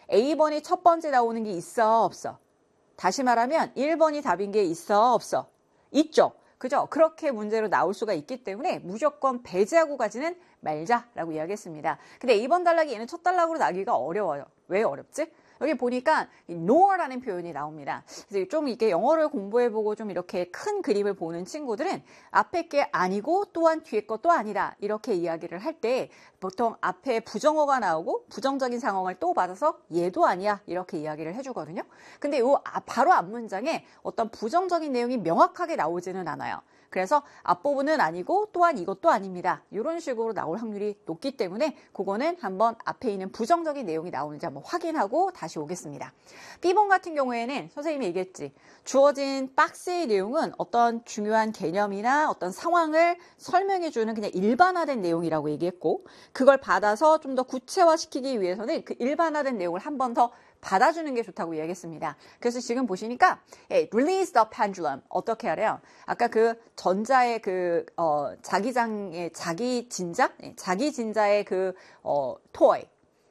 A번이 첫 번째 나오는 게 있어, 없어? 다시 말하면 1번이 답인 게 있어, 없어? 있죠. 그죠? 그렇게 문제로 나올 수가 있기 때문에 무조건 배제하고 가지는 말자라고 이야기했습니다. 근데 A번 단락이 얘는 첫 단락으로 나기가 어려워요. 왜 어렵지? 여기 보니까 nor라는 표현이 나옵니다. 그래서 좀 이게 영어를 공부해보고 좀 이렇게 큰 그림을 보는 친구들은 앞에 게 아니고 또한 뒤에 것도 아니다 이렇게 이야기를 할 때 보통 앞에 부정어가 나오고 부정적인 상황을 또 받아서 얘도 아니야 이렇게 이야기를 해주거든요. 근데 요 바로 앞 문장에 어떤 부정적인 내용이 명확하게 나오지는 않아요. 그래서 앞부분은 아니고 또한 이것도 아닙니다. 이런 식으로 나올 확률이 높기 때문에 그거는 한번 앞에 있는 부정적인 내용이 나오는지 한번 확인하고 다시 오겠습니다. B번 같은 경우에는 선생님이 얘기했지. 주어진 박스의 내용은 어떤 중요한 개념이나 어떤 상황을 설명해주는 그냥 일반화된 내용이라고 얘기했고 그걸 받아서 좀 더 구체화시키기 위해서는 그 일반화된 내용을 한 번 더 받아주는 게 좋다고 이야기했습니다. 그래서 지금 보시니까 release the pendulum 어떻게 하래요? 아까 그 전자의 그 자기장의 자기 진자의 그 toy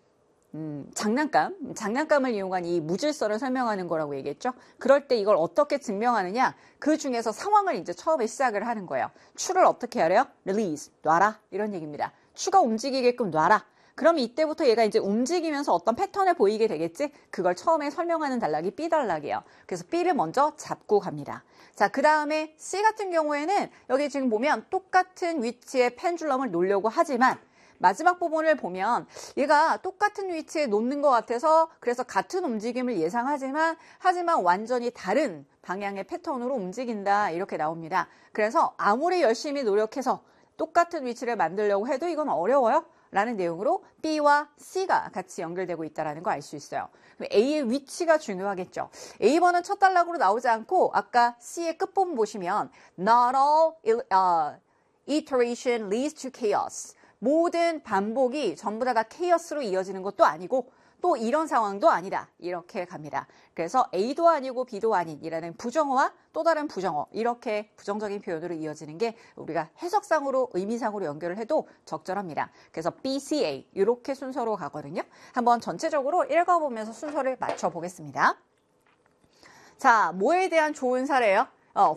장난감을 이용한 이 무질서를 설명하는 거라고 얘기했죠. 그럴 때 이걸 어떻게 증명하느냐? 그 중에서 상황을 이제 처음에 시작을 하는 거예요. 추를 어떻게 하래요? release, 놔라 이런 얘기입니다. 추가 움직이게끔 놔라. 그럼 이때부터 얘가 이제 움직이면서 어떤 패턴을 보이게 되겠지? 그걸 처음에 설명하는 단락이 B 단락이에요. 그래서 B를 먼저 잡고 갑니다. 자, 그 다음에 C 같은 경우에는 여기 지금 보면 똑같은 위치에 펜줄럼을 놓으려고 하지만 마지막 부분을 보면 얘가 똑같은 위치에 놓는 것 같아서 그래서 같은 움직임을 예상하지만 완전히 다른 방향의 패턴으로 움직인다 이렇게 나옵니다. 그래서 아무리 열심히 노력해서 똑같은 위치를 만들려고 해도 이건 어려워요. 라는 내용으로 B와 C가 같이 연결되고 있다는 거 알 수 있어요. A의 위치가 중요하겠죠. A번은 첫 단락으로 나오지 않고 아까 C의 끝부분 보시면 Not all iteration leads to chaos. 모든 반복이 전부 다 chaos로 이어지는 것도 아니고 또 이런 상황도 아니다. 이렇게 갑니다. 그래서 A도 아니고 B도 아닌이라는 부정어와 또 다른 부정어 이렇게 부정적인 표현으로 이어지는 게 우리가 해석상으로 의미상으로 연결을 해도 적절합니다. 그래서 B, C, A 이렇게 순서로 가거든요. 한번 전체적으로 읽어보면서 순서를 맞춰보겠습니다. 자, 뭐에 대한 좋은 사례예요?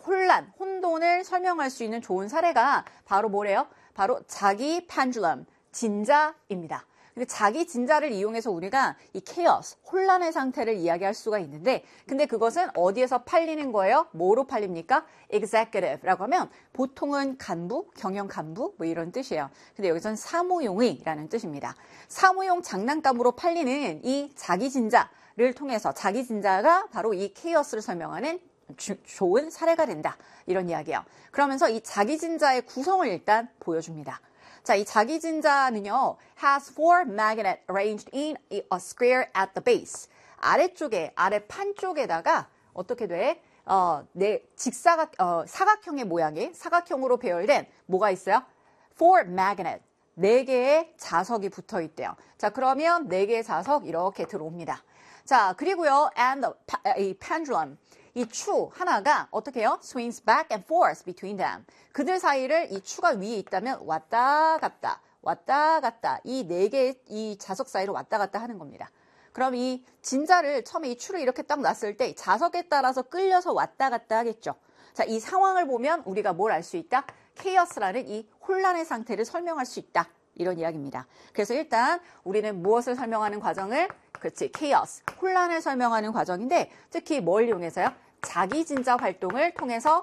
혼돈을 설명할 수 있는 좋은 사례가 바로 뭐래요? 바로 자기 펜줄럼, 진자입니다. 근데 자기 진자를 이용해서 우리가 이 chaos, 혼란의 상태를 이야기할 수가 있는데 근데 그것은 어디에서 팔리는 거예요? 뭐로 팔립니까? executive라고 하면 보통은 간부, 경영 간부 뭐 이런 뜻이에요. 근데 여기서는 사무용의라는 뜻입니다. 사무용 장난감으로 팔리는 이 자기 진자를 통해서 자기 진자가 바로 이 chaos를 설명하는 좋은 사례가 된다. 이런 이야기예요. 그러면서 이 자기 진자의 구성을 일단 보여줍니다. 자, 이 자기 진자는요, has four magnets arranged in a square at the base. 아래쪽에, 아래 판 쪽에다가 어떻게 돼? 사각형의 모양의 사각형으로 배열된 뭐가 있어요? four magnets. 4개의 자석이 붙어 있대요. 자, 그러면 4개의 자석 이렇게 들어옵니다. 자, 그리고요, and a pendulum. 이 추 하나가 어떻게 해요? swings back and forth between them. 그들 사이를 이 추가 위에 있다면 왔다 갔다 이 4개의 이 자석 사이로 왔다 갔다 하는 겁니다. 그럼 이 진자를 처음에 이 추를 이렇게 딱 놨을 때 자석에 따라서 끌려서 왔다 갔다 하겠죠. 자, 이 상황을 보면 우리가 뭘 알 수 있다? chaos라는 이 혼란의 상태를 설명할 수 있다. 이런 이야기입니다. 그래서 일단 우리는 무엇을 설명하는 과정을 그렇지, chaos, 혼란을 설명하는 과정인데 특히 뭘 이용해서요? 자기 진자 활동을 통해서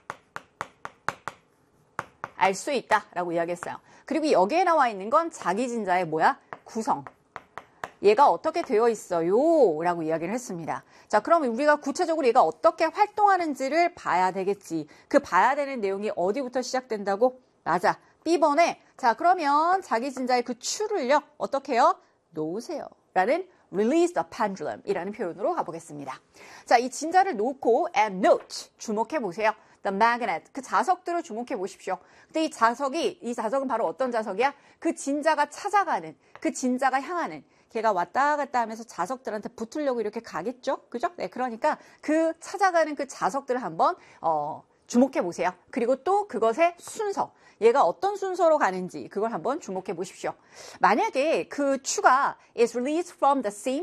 알 수 있다라고 이야기했어요. 그리고 여기에 나와 있는 건 자기 진자의 뭐야? 구성. 얘가 어떻게 되어 있어요? 라고 이야기를 했습니다. 자, 그럼 우리가 구체적으로 얘가 어떻게 활동하는지를 봐야 되겠지. 그 봐야 되는 내용이 어디부터 시작된다고? 맞아. B번에 자, 그러면 자기 진자의 그 추를요. 어떻게 해요? 놓으세요. 라는 release the pendulum 이라는 표현으로 가보겠습니다. 자, 이 진자를 놓고 and note 주목해 보세요. the magnet 그 자석들을 주목해 보십시오. 근데 이 자석은 바로 어떤 자석이야? 그 진자가 찾아가는, 그 진자가 향하는 걔가 왔다 갔다 하면서 자석들한테 붙으려고 이렇게 가겠죠? 그죠? 네, 그러니까 그 찾아가는 그 자석들을 한번 주목해 보세요. 그리고 또 그것의 순서. 얘가 어떤 순서로 가는지 그걸 한번 주목해 보십시오. 만약에 그 추가 is released from the same